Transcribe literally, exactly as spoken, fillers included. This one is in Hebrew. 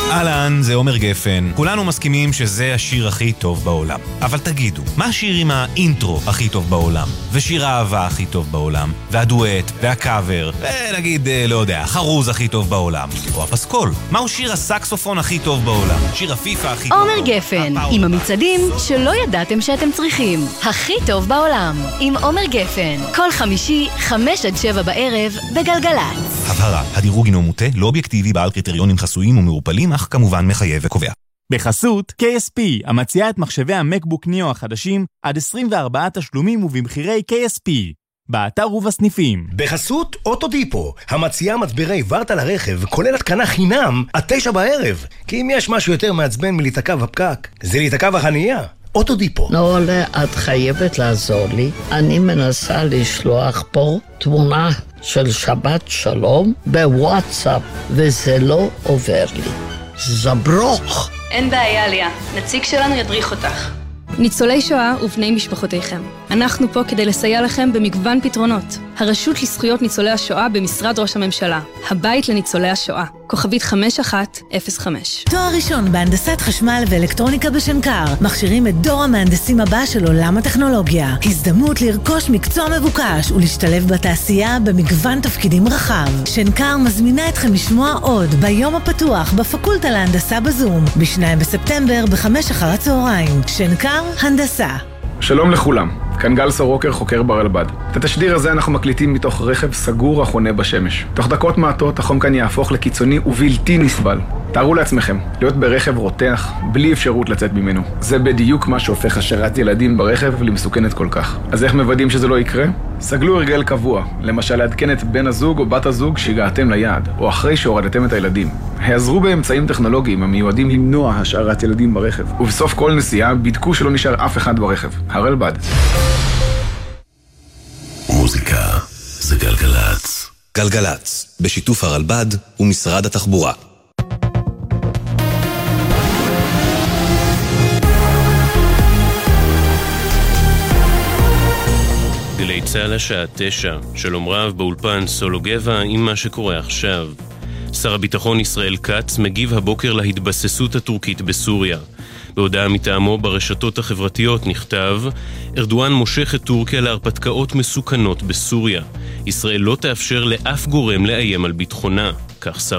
אהלן, זה עומר גפן. כולנו מסכימים שזה השיר הכי טוב בעולם. אבל תגידו, מה השיר עם האינטרו הכי טוב בעולם? ושיר האהבה הכי טוב בעולם? והדואט, והקאבר, ונגיד, לא יודע, חרוז הכי טוב בעולם? או הפסקול? מהו שיר הסקסופון הכי טוב בעולם? שיר הפיפה הכי טוב בעולם? עומר גפן, עם המצעדים שלא ידעתם שאתם צריכים. הכי טוב בעולם, עם עומר גפן. כל חמישי, חמש עד שבע בערב, בגלגלץ. הבהרה, הדירוג הינו מוטה, לא אובייקטיבי, בעל קריטריונים חסויים ומעורפלים, אך כמובן מחייב וקובע. בחסות קיי אס פי, המציעה את מחשבי המקבוק ניאו החדשים עד עשרים וארבעה תשלומים ובמחירי קיי אס פי, באתר ובסניפים. בחסות אוטודיפו, המציעה מצברי ורטה לרכב, כולל התקנה חינם עד תשע בערב. כי אם יש משהו יותר מעצבן מלהיתקע בפקק, זה להיתקע בחנייה. אוטודיפו. נולה, את חייבת לעזור לי. אני מנסה לשלוח פה תמונה של שבת שלום בוואטסאפ, וזה לא עובר לי. זברוך. אין בעיה, ליה. נציג שלנו ידריך אותך. ניצולי שואה ובני משפחותיכם. אנחנו פה כדי לסייע לכם במגוון פתרונות. הרשות לזכויות ניצולי השואה במשרד ראש הממשלה. הבית לניצולי השואה. כוכבית חמש אחת אפס חמש. תואר ראשון בהנדסת חשמל ואלקטרוניקה בשנקר. מכשירים את דור המהנדסים הבא של עולם הטכנולוגיה. הזדמנות לרכוש מקצוע מבוקש ולהשתלב בתעשייה במגוון תפקידים רחב. שנקר מזמינה אתכם לשמוע עוד ביום הפתוח בפקולטה להנדסה בזום. בשניים בספטמבר בחמש אחר הצהריים. שנקר הנדסה. שלום לכולם, כאן גל סורוקר, חוקר ברלב"ד. את התשדיר הזה אנחנו מקליטים מתוך רכב סגור החונה בשמש. תוך דקות מעטות החום כאן יהפוך לקיצוני ובלתי נסבל. תארו לעצמכם, להיות ברכב רותח, בלי אפשרות לצאת ממנו. זה בדיוק מה שהופך השארת ילדים ברכב למסוכנת כל כך. אז איך מוודאים שזה לא יקרה? סגלו הרגל קבוע, למשל לעדכן את בן הזוג או בת הזוג שהגעתם ליעד, או אחרי שהורדתם את הילדים. העזרו באמצעים טכנולוגיים המיועדים למנוע השארת ילדים ברכב. ובסוף כל נסיעה בדקו שלא נשאר אף אחד ברכב. הרלב"ד. מוזיקה זה גלגלץ. גלגלץ, בשיתוף הרלב"ד ומשרד התחבורה. גלי צהל השעה תשע, שלום רב באולפן סולו גבע עם מה שקורה עכשיו. שר הביטחון ישראל כץ מגיב הבוקר להתבססות הטורקית בסוריה. בהודעה מטעמו ברשתות החברתיות נכתב: ארדואן מושך את טורקיה להרפתקאות מסוכנות בסוריה. ישראל לא תאפשר לאף גורם לאיים על ביטחונה, כך שר